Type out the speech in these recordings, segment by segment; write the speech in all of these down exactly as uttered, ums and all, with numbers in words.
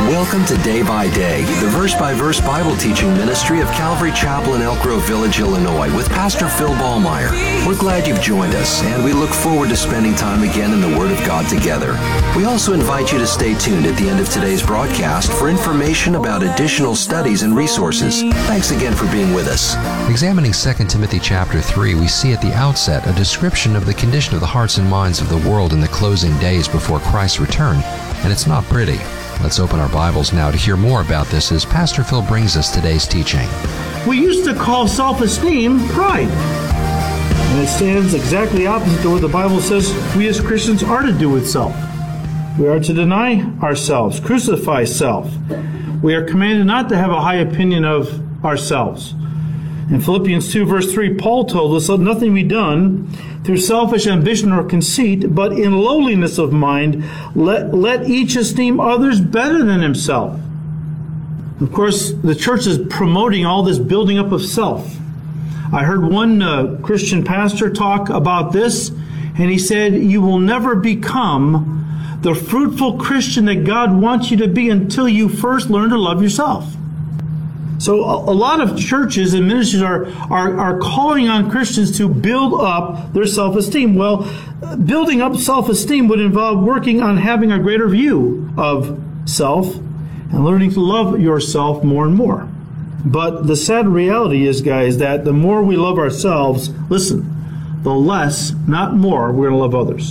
Welcome to Day by Day, the verse-by-verse Bible teaching ministry of Calvary Chapel in Elk Grove Village, Illinois, with Pastor Phil Ballmeyer. We're glad you've joined us, and we look forward to spending time again in the Word of God together. We also invite you to stay tuned at the end of today's broadcast for information about additional studies and resources. Thanks again for being with us. Examining Second Timothy chapter three, we see at the outset a description of the condition of the hearts and minds of the world in the closing days before Christ's return, and it's not pretty. Let's open our Bibles now to hear more about this as Pastor Phil brings us today's teaching. We used to call self-esteem pride. And it stands exactly opposite to what the Bible says we as Christians are to do with self. We are to deny ourselves, crucify self. We are commanded not to have a high opinion of ourselves. In Philippians two, verse three, Paul told us, let nothing be done through selfish ambition or conceit, but in lowliness of mind, let, let each esteem others better than himself. Of course, the church is promoting all this building up of self. I heard one uh, Christian pastor talk about this, and he said, you will never become the fruitful Christian that God wants you to be until you first learn to love yourself. So a lot of churches and ministries are, are, are calling on Christians to build up their self-esteem. Well, building up self-esteem would involve working on having a greater view of self and learning to love yourself more and more. But the sad reality is, guys, that the more we love ourselves, listen, the less, not more, we're going to love others.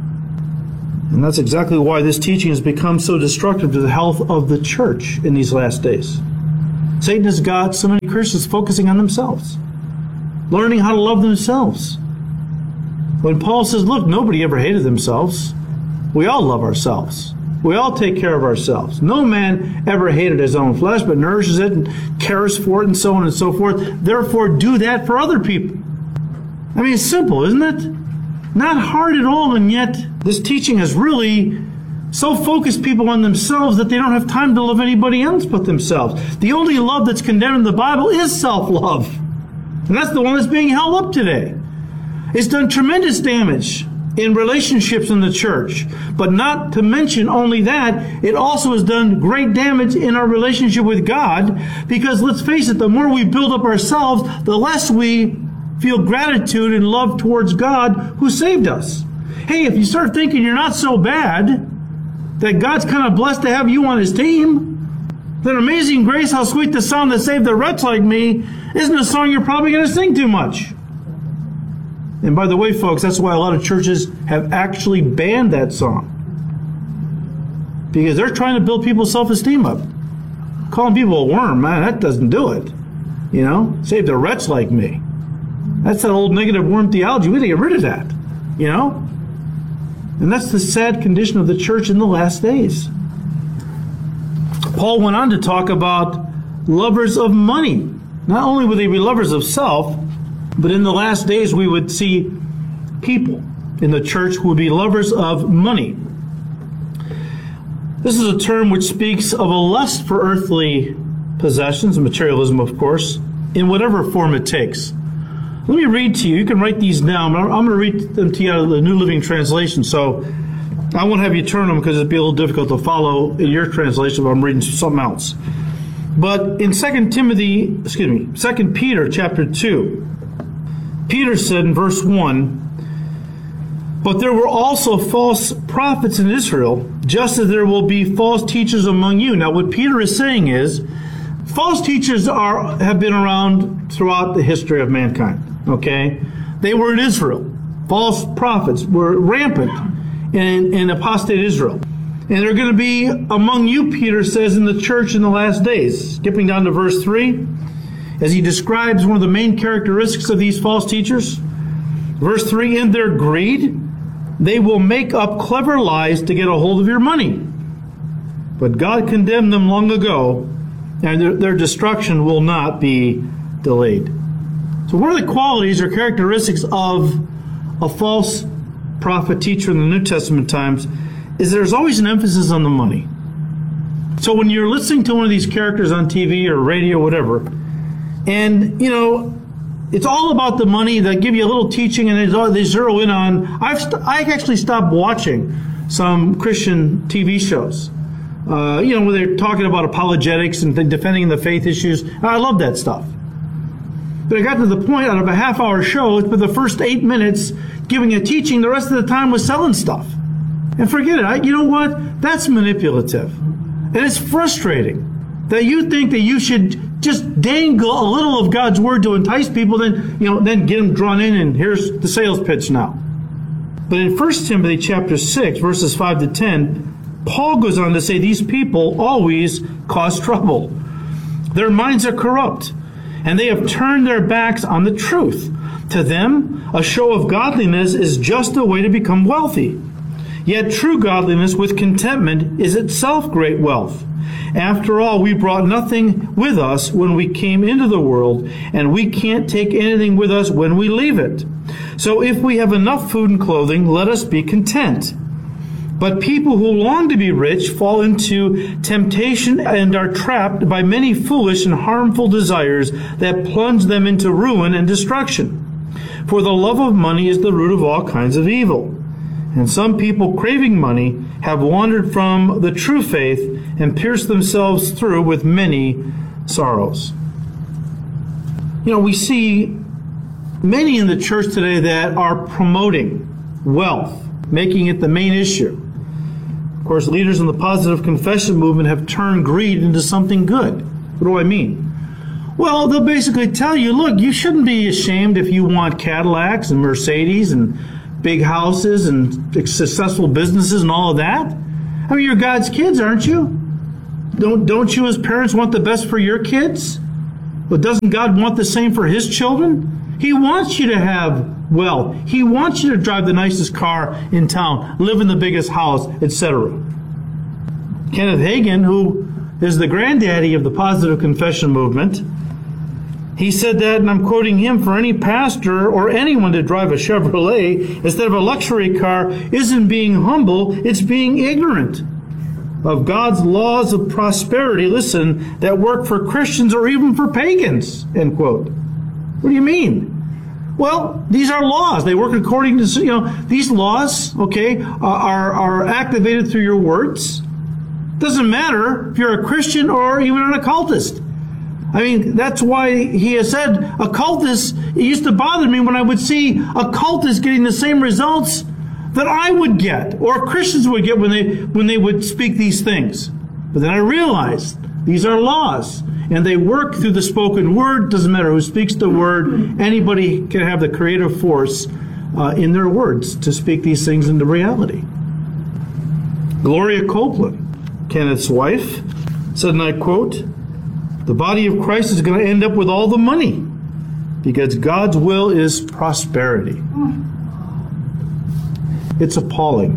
And that's exactly why this teaching has become so destructive to the health of the church in these last days. Satan has got so many Christians focusing on themselves, learning how to love themselves. When Paul says, look, nobody ever hated themselves. We all love ourselves. We all take care of ourselves. No man ever hated his own flesh, but nourishes it and cares for it and so on and so forth. Therefore, do that for other people. I mean, it's simple, isn't it? Not hard at all, and yet this teaching has really so focused people on themselves that they don't have time to love anybody else but themselves. The only love that's condemned in the Bible is self-love. And that's the one that's being held up today. It's done tremendous damage in relationships in the church. But not to mention only that, it also has done great damage in our relationship with God. Because let's face it, the more we build up ourselves, the less we feel gratitude and love towards God who saved us. Hey, if you start thinking you're not so bad, that God's kind of blessed to have you on His team, then Amazing Grace, how sweet the sound that saved a wretch like me, isn't a song you're probably going to sing too much. And by the way, folks, that's why a lot of churches have actually banned that song. Because they're trying to build people's self-esteem up. Calling people a worm, man, that doesn't do it. You know, saved a wretch like me. That's that old negative worm theology. We need to get rid of that. You know? And that's the sad condition of the church in the last days. Paul went on to talk about lovers of money. Not only would they be lovers of self, but in the last days we would see people in the church who would be lovers of money. This is a term which speaks of a lust for earthly possessions, materialism, of course, in whatever form it takes. Let me read to you. You can write these down. I'm going to read them to you out of the New Living Translation. So I won't have you turn them because it'd be a little difficult to follow in your translation if I'm reading something else. But in Second Timothy, excuse me, Second Peter chapter two, Peter said in verse one, but there were also false prophets in Israel, just as there will be false teachers among you. Now what Peter is saying is, false teachers are have been around throughout the history of mankind. Okay? They were in Israel. False prophets were rampant in, in apostate Israel. And they're going to be among you, Peter says, in the church in the last days. Skipping down to verse three, as he describes one of the main characteristics of these false teachers. Verse three, in their greed, they will make up clever lies to get a hold of your money. But God condemned them long ago, and their, their destruction will not be delayed. So one of the qualities or characteristics of a false prophet teacher in the New Testament times is there's always an emphasis on the money. So when you're listening to one of these characters on T V or radio or whatever, and, you know, it's all about the money, they give you a little teaching and they zero in on, I've st- I actually stopped watching some Christian T V shows uh, you know, when they're talking about apologetics and defending the faith issues. I love that stuff. But it got to the point, out of a half-hour show, for the first eight minutes giving a teaching, the rest of the time was selling stuff. And forget it. I, you know what? That's manipulative. And it's frustrating that you think that you should just dangle a little of God's word to entice people, then, you know, then get them drawn in, and here's the sales pitch now. But in First Timothy chapter six, verses five to ten, Paul goes on to say these people always cause trouble. Their minds are corrupt, and they have turned their backs on the truth. To them, a show of godliness is just a way to become wealthy. Yet true godliness with contentment is itself great wealth. After all, we brought nothing with us when we came into the world, and we can't take anything with us when we leave it. So if we have enough food and clothing, let us be content. But people who long to be rich fall into temptation and are trapped by many foolish and harmful desires that plunge them into ruin and destruction. For the love of money is the root of all kinds of evil. And some people craving money have wandered from the true faith and pierced themselves through with many sorrows. You know, we see many in the church today that are promoting wealth, making it the main issue. Of course, leaders in the positive confession movement have turned greed into something good. What do I mean? Well, they'll basically tell you, look, you shouldn't be ashamed if you want Cadillacs and Mercedes and big houses and successful businesses and all of that. I mean, you're God's kids, aren't you? Don't, don't you as parents want the best for your kids? But doesn't God want the same for His children? He wants you to have wealth. He wants you to drive the nicest car in town, live in the biggest house, et cetera. Kenneth Hagin, who is the granddaddy of the positive confession movement, he said that, and I'm quoting him, for any pastor or anyone to drive a Chevrolet instead of a luxury car isn't being humble, it's being ignorant of God's laws of prosperity, listen, that work for Christians or even for pagans, end quote. What do you mean? Well, these are laws. They work according to, you know, these laws, okay, are, are activated through your words. Doesn't matter if you're a Christian or even an occultist. I mean, that's why he has said occultists, it used to bother me when I would see occultists getting the same results that I would get, or Christians would get when they when they would speak these things. But then I realized these are laws, and they work through the spoken word. Doesn't matter who speaks the word. Anybody can have the creative force uh, in their words to speak these things into reality. Gloria Copeland, Kenneth's wife, said, and I quote, "The body of Christ is going to end up with all the money because God's will is prosperity." It's appalling.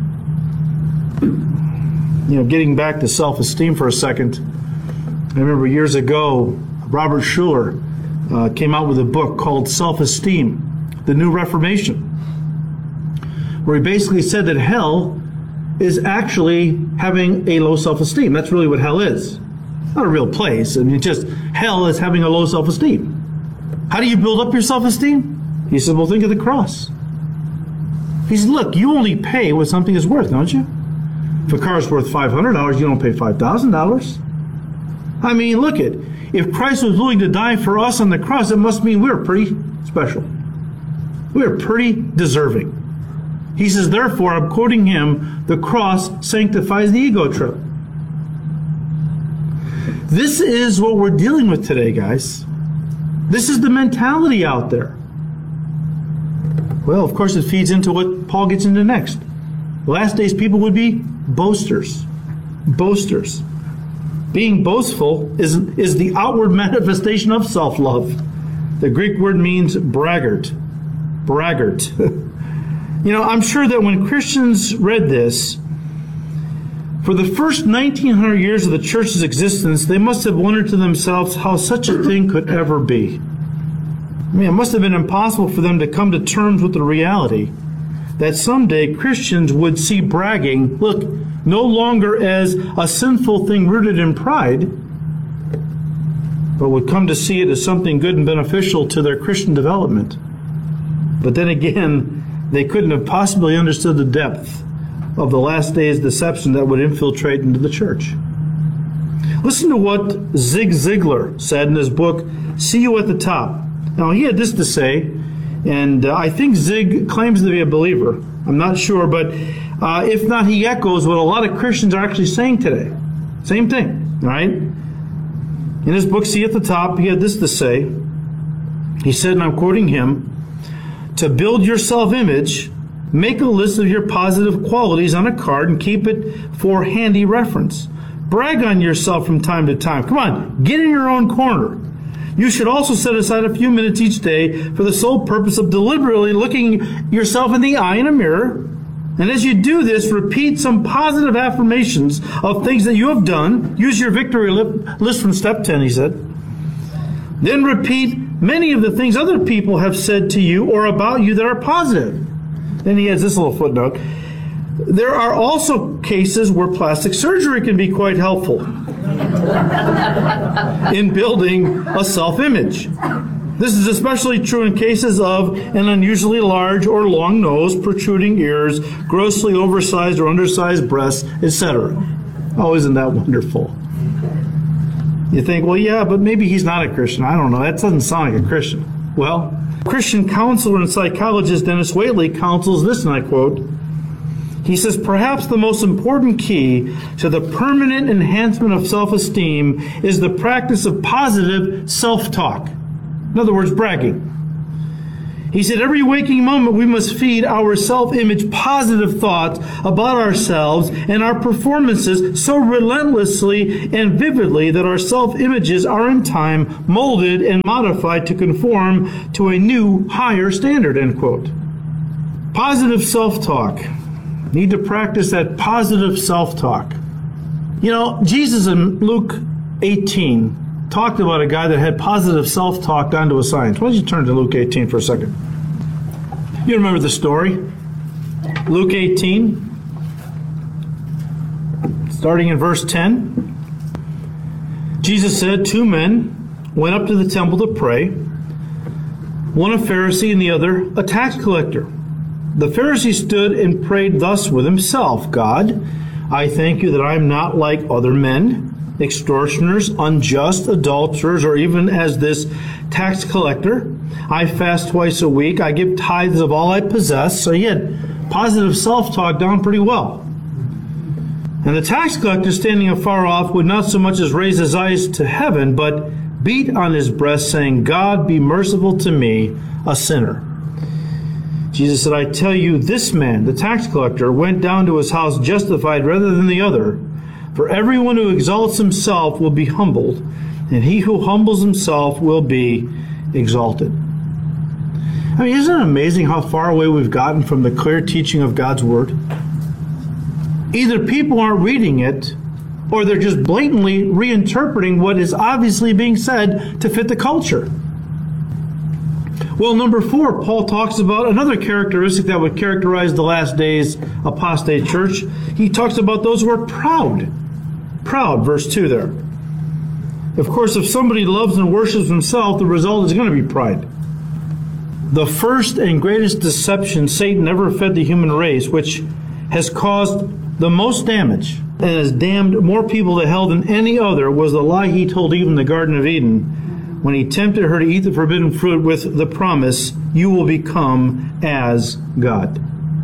You know, getting back to self-esteem for a second, I remember years ago, Robert Schuller uh, came out with a book called Self-Esteem, The New Reformation, where he basically said that hell is actually having a low self-esteem. That's really what hell is. Not a real place. I mean, just hell is having a low self-esteem. How do you build up your self-esteem? He said, well, think of the cross. He said, look, you only pay what something is worth, don't you? If a car is worth five hundred dollars, you don't pay five thousand dollars. I mean, look it. If Christ was willing to die for us on the cross, it must mean we're pretty special. We're pretty deserving. He says, therefore, I'm quoting him, the cross sanctifies the ego trip. This is what we're dealing with today, guys. This is the mentality out there. Well, of course, it feeds into what Paul gets into next. The last days, people would be boasters. Boasters. Being boastful is, is the outward manifestation of self-love. The Greek word means braggart. Braggart. You know, I'm sure that when Christians read this, for the first nineteen hundred years of the church's existence, they must have wondered to themselves how such a thing could ever be. I mean, it must have been impossible for them to come to terms with the reality that someday Christians would see bragging, look, no longer as a sinful thing rooted in pride, but would come to see it as something good and beneficial to their Christian development. But then again, they couldn't have possibly understood the depth of the last days deception that would infiltrate into the church. Listen to what Zig Ziglar said in his book, See You at the Top. Now, he had this to say, and uh, I think Zig claims to be a believer. I'm not sure, but uh, if not, he echoes what a lot of Christians are actually saying today. Same thing, right? In his book, See You at the Top, he had this to say. He said, and I'm quoting him, to build your self-image, make a list of your positive qualities on a card and keep it for handy reference. Brag on yourself from time to time. Come on, get in your own corner. You should also set aside a few minutes each day for the sole purpose of deliberately looking yourself in the eye in a mirror. And as you do this, repeat some positive affirmations of things that you have done. Use your victory list from step ten, he said. Then repeat many of the things other people have said to you or about you that are positive. Then he has this little footnote. There are also cases where plastic surgery can be quite helpful in building a self-image. This is especially true in cases of an unusually large or long nose, protruding ears, grossly oversized or undersized breasts, et cetera. Oh, isn't that wonderful? You think, well, yeah, but maybe he's not a Christian. I don't know. That doesn't sound like a Christian. Well, Christian counselor and psychologist Dennis Waitley counsels this, and I quote, he says, perhaps the most important key to the permanent enhancement of self-esteem is the practice of positive self-talk. In other words, bragging. He said, every waking moment we must feed our self-image positive thoughts about ourselves and our performances so relentlessly and vividly that our self-images are in time molded and modified to conform to a new, higher standard, end quote. Positive self-talk. Need to practice that positive self-talk. You know, Jesus in Luke eighteen talked about a guy that had positive self-talk down to a science. Why don't you turn to Luke eighteen for a second? You remember the story? Luke eighteen, starting in verse ten. Jesus said, two men went up to the temple to pray, one a Pharisee and the other a tax collector. The Pharisee stood and prayed thus with himself, God, I thank you that I am not like other men, extortioners, unjust, adulterers, or even as this tax collector. I fast twice a week. I give tithes of all I possess. So he had positive self-talk down pretty well. And the tax collector, standing afar off, would not so much as raise his eyes to heaven, but beat on his breast, saying, God, be merciful to me, a sinner. Jesus said, I tell you, this man, the tax collector, went down to his house justified rather than the other. For everyone who exalts himself will be humbled, and he who humbles himself will be exalted. I mean, isn't it amazing how far away we've gotten from the clear teaching of God's Word? Either people aren't reading it, or they're just blatantly reinterpreting what is obviously being said to fit the culture. Well, number four, Paul talks about another characteristic that would characterize the last days apostate church. He talks about those who are proud. Proud, verse two there. Of course, if somebody loves and worships himself, the result is going to be pride. The first and greatest deception Satan ever fed the human race, which has caused the most damage and has damned more people to hell than any other, was the lie he told Eve in the Garden of Eden when he tempted her to eat the forbidden fruit with the promise, you will become as God.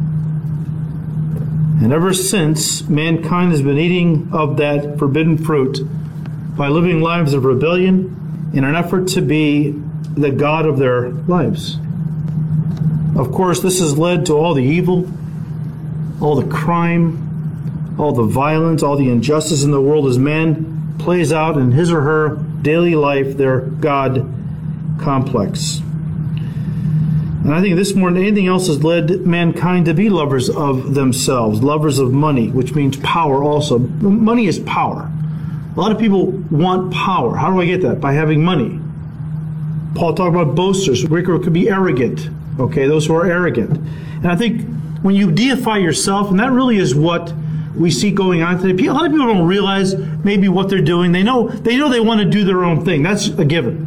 And ever since, mankind has been eating of that forbidden fruit by living lives of rebellion in an effort to be the God of their lives. Of course, this has led to all the evil, all the crime, all the violence, all the injustice in the world as man plays out in his or her daily life their God complex. And I think this more than anything else has led mankind to be lovers of themselves, lovers of money, which means power also. Money is power. A lot of people want power. How do I get that? By having money. Paul talked about boasters. Greek word could be arrogant. Okay, those who are arrogant. And I think when you deify yourself, and that really is what we see going on today. A lot of people don't realize maybe what they're doing. They know they know they want to do their own thing. That's a given.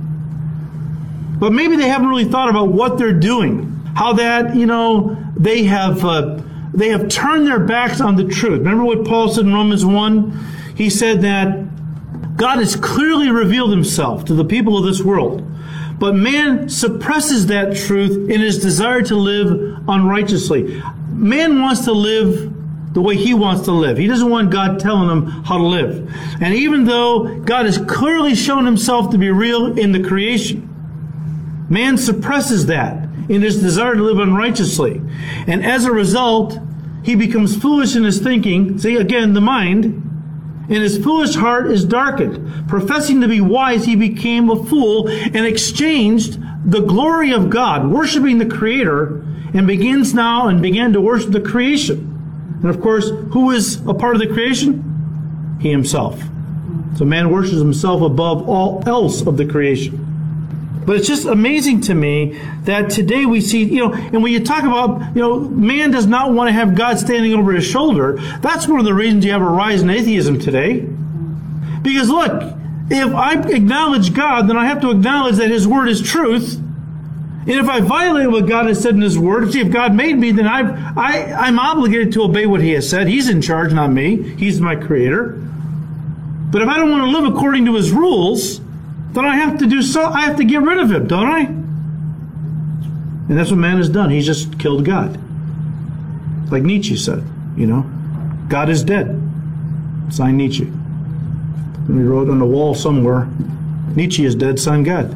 But maybe they haven't really thought about what they're doing. How that, you know, they have uh, they have turned their backs on the truth. Remember what Paul said in Romans one? He said that God has clearly revealed himself to the people of this world, but man suppresses that truth in his desire to live unrighteously. Man wants to live the way he wants to live. He doesn't want God telling him how to live. And even though God has clearly shown himself to be real in the creation, man suppresses that in his desire to live unrighteously. And as a result, he becomes foolish in his thinking. See, again, the mind. And his foolish heart is darkened. Professing to be wise, he became a fool and exchanged the glory of God, worshiping the Creator, and begins now and began to worship the creation. And of course, who is a part of the creation? He himself. So man worships himself above all else of the creation. But it's just amazing to me that today we see, you know, and when you talk about, you know, man does not want to have God standing over his shoulder. That's one of the reasons you have a rise in atheism today. Because look, if I acknowledge God, then I have to acknowledge that his word is truth. And if I violate what God has said in his word, see, if God made me, then I've, I, I'm obligated to obey what he has said. He's in charge, not me. He's my creator. But if I don't want to live according to his rules, then I have to do so. I have to get rid of him, don't I? And that's what man has done. He's just killed God. Like Nietzsche said, you know, God is dead. Sign Nietzsche. And he wrote on the wall somewhere, Nietzsche is dead, sign God.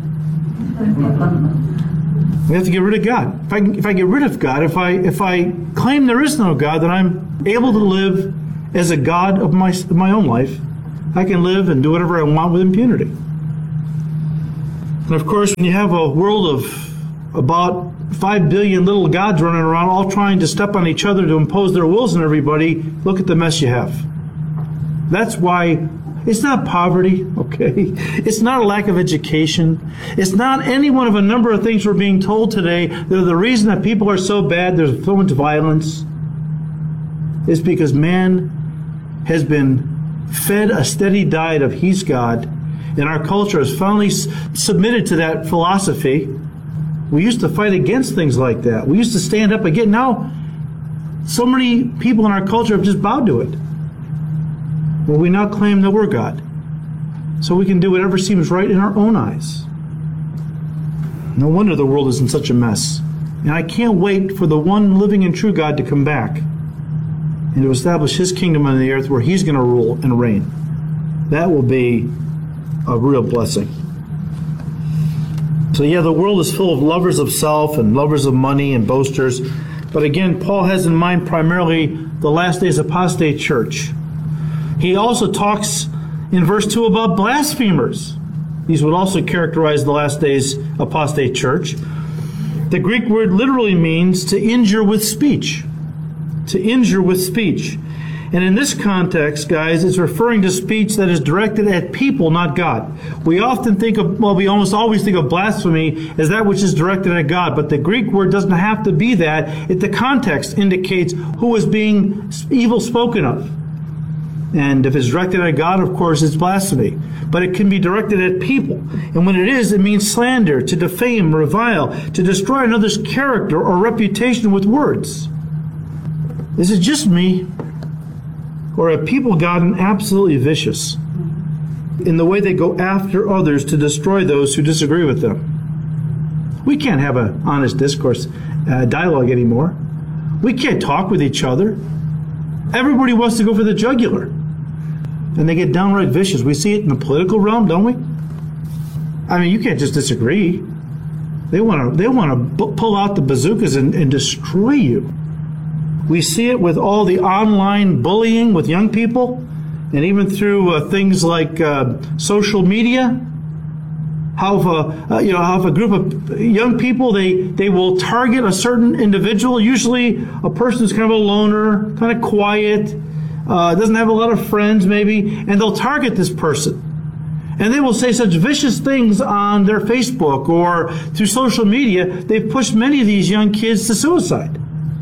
We have to get rid of God. If I if I get rid of God, if I if I claim there is no God, then I'm able to live as a God of my of my own life. I can live and do whatever I want with impunity. And of course, when you have a world of about five billion little gods running around, all trying to step on each other to impose their wills on everybody, look at the mess you have. That's why it's not poverty, okay? It's not a lack of education. It's not any one of a number of things we're being told today that are the reason that people are so bad, there's so much violence. It's because man has been fed a steady diet of he's God, and our culture has finally s- submitted to that philosophy. We used to fight against things like that. We used to stand up again. Now, so many people in our culture have just bowed to it. Well, we now claim that we're God. So we can do whatever seems right in our own eyes. No wonder the world is in such a mess. And I can't wait for the one living and true God to come back and to establish his kingdom on the earth where he's going to rule and reign. That will be a real blessing. So yeah, the world is full of lovers of self and lovers of money and boasters. But again, Paul has in mind primarily the last days apostate church. He also talks in verse two about blasphemers. These would also characterize the last days apostate church. The Greek word literally means to injure with speech. To injure with speech. And in this context, guys, it's referring to speech that is directed at people, not God. We often think of, well, we almost always think of blasphemy as that which is directed at God. But the Greek word doesn't have to be that. It, the context indicates who is being evil spoken of. And if it's directed at God, of course, it's blasphemy. But it can be directed at people. And when it is, it means slander, to defame, revile, to destroy another's character or reputation with words. Is it just me? Or have people gotten absolutely vicious in the way they go after others to destroy those who disagree with them? We can't have an honest discourse, uh, dialogue anymore. We can't talk with each other. Everybody wants to go for the jugular. And they get downright vicious. We see it in the political realm, don't we? I mean, you can't just disagree. They want to they want to b- pull out the bazookas and, and destroy you. We see it with all the online bullying with young people, and even through uh, things like uh, social media. How if a, uh, you know, how if a group of young people, they, they will target a certain individual, usually a person who's kind of a loner, kind of quiet, uh, doesn't have a lot of friends maybe, and they'll target this person. And they will say such vicious things on their Facebook or through social media, they've pushed many of these young kids to suicide.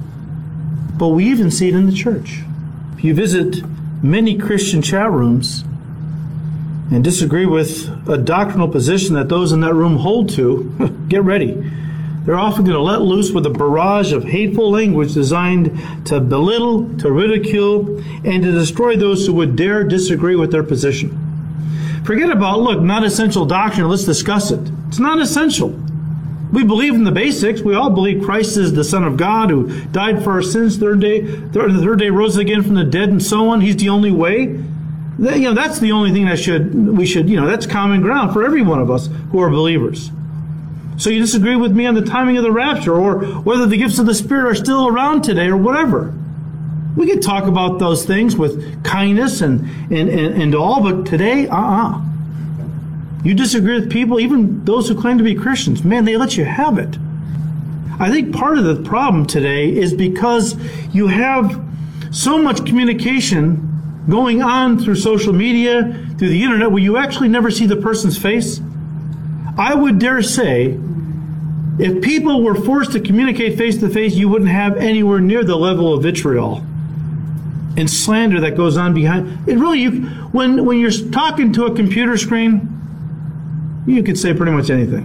But we even see it in the church. If you visit many Christian chat rooms and disagree with a doctrinal position that those in that room hold to, get ready. they're often going to let loose with a barrage of hateful language designed to belittle, to ridicule, and to destroy those who would dare disagree with their position. Forget about, look, not essential doctrine, let's discuss it. It's not essential. We believe in the basics. We all believe Christ is the Son of God who died for our sins, third day, third, the third day rose again from the dead, and so on. He's the only way. That, you know, that's the only thing that should we should, you know, that's common ground for every one of us who are believers. So you disagree with me on the timing of the rapture, or whether the gifts of the Spirit are still around today, or whatever. We can talk about those things with kindness and, and, and, and all, but today, uh-uh. You disagree with people, even those who claim to be Christians, man, they let you have it. I think part of the problem today is because you have so much communication going on through social media, through the internet, where you actually never see the person's face. I would dare say, if people were forced to communicate face to face, you wouldn't have anywhere near the level of vitriol and slander that goes on behind it. Really, you, when when you're talking to a computer screen, you could say pretty much anything.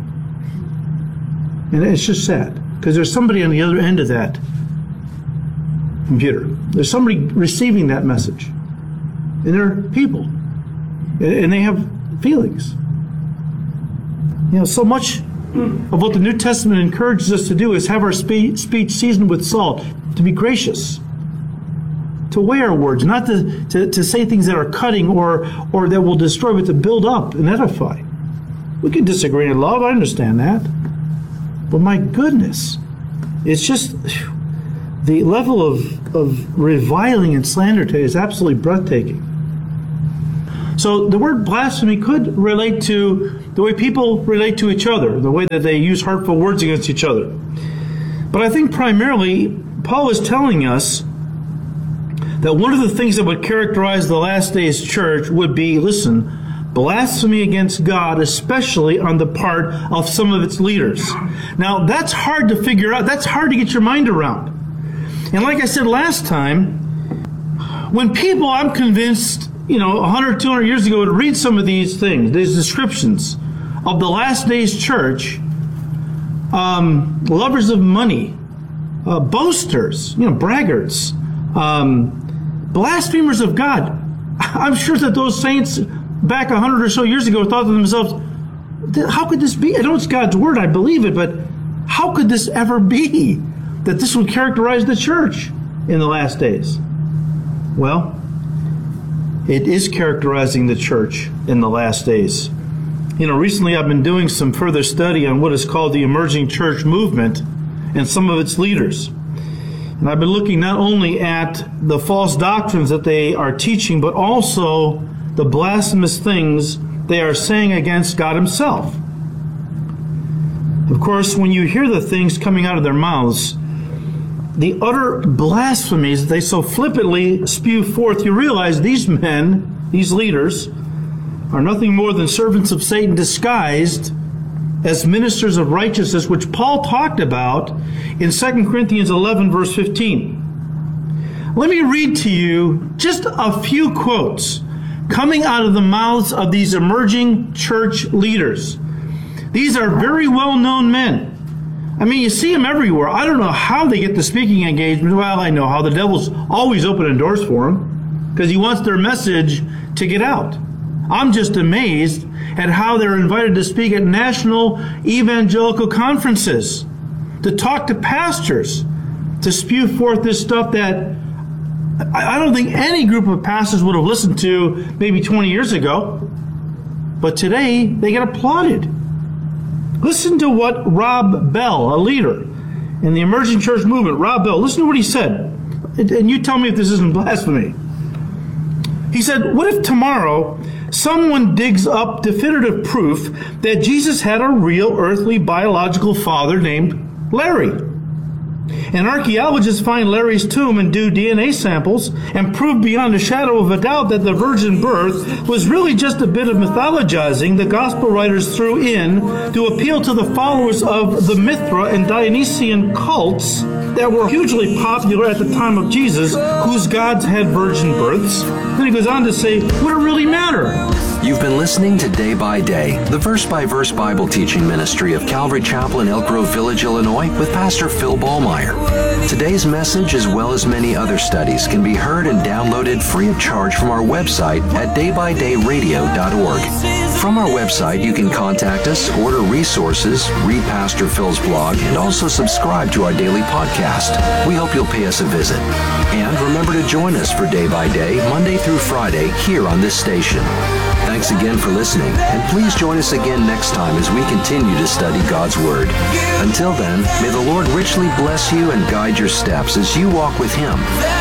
And it's just sad, because there's somebody on the other end of that computer. There's somebody receiving that message. And they're people. And they have feelings. You know, so much of what the New Testament encourages us to do is have our spe- speech seasoned with salt, to be gracious, to weigh our words, not to, to, to say things that are cutting or, or that will destroy, but to build up and edify. We can disagree in love, I understand that. But my goodness, it's just, the level of, of reviling and slander today is absolutely breathtaking. So the word blasphemy could relate to the way people relate to each other, the way that they use hurtful words against each other. But I think primarily, Paul is telling us that one of the things that would characterize the last days church would be, listen, blasphemy against God, especially on the part of some of its leaders. Now, that's hard to figure out. That's hard to get your mind around. And like I said last time, when people, I'm convinced, you know, one hundred, two hundred years ago would read some of these things, these descriptions of the last days church, um, lovers of money, uh, boasters, you know, braggarts, um, blasphemers of God. I'm sure that those saints back a hundred or so years ago thought to themselves, how could this be? I know it's God's word, I believe it, but how could this ever be that this would characterize the church in the last days? Well, it is characterizing the church in the last days. You know, recently I've been doing some further study on what is called the emerging church movement and some of its leaders. And I've been looking not only at the false doctrines that they are teaching, but also the blasphemous things they are saying against God Himself. Of course, when you hear the things coming out of their mouths, the utter blasphemies that they so flippantly spew forth, you realize these men, these leaders, are nothing more than servants of Satan disguised as ministers of righteousness, which Paul talked about in Second Corinthians eleven, verse fifteen. Let me read to you just a few quotes coming out of the mouths of these emerging church leaders. These are very well-known men. I mean, you see them everywhere. I don't know how they get the speaking engagements. Well, I know how. The devil's always opening doors for them because he wants their message to get out. I'm just amazed at how they're invited to speak at national evangelical conferences, to talk to pastors, to spew forth this stuff that I don't think any group of pastors would have listened to maybe twenty years ago. But today, they get applauded. Listen to what Rob Bell, a leader in the emerging church movement, Rob Bell, listen to what he said. And you tell me if this isn't blasphemy. He said, what if tomorrow someone digs up definitive proof that Jesus had a real earthly biological father named Larry? And archaeologists find Larry's tomb and do D N A samples and prove beyond a shadow of a doubt that the virgin birth was really just a bit of mythologizing the gospel writers threw in to appeal to the followers of the Mithra and Dionysian cults that were hugely popular at the time of Jesus, whose gods had virgin births. Then he goes on to say, would it really matter? You've been listening to Day by Day, the verse-by-verse Bible teaching ministry of Calvary Chapel in Elk Grove Village, Illinois, with Pastor Phil Ballmeyer. Today's message, as well as many other studies, can be heard and downloaded free of charge from our website at day by day radio dot org. From our website, you can contact us, order resources, read Pastor Phil's blog, and also subscribe to our daily podcast. We hope you'll pay us a visit. And remember to join us for Day by Day, Monday through Friday, here on this station. Thanks again for listening, and please join us again next time as we continue to study God's Word. Until then, may the Lord richly bless you and guide your steps as you walk with Him.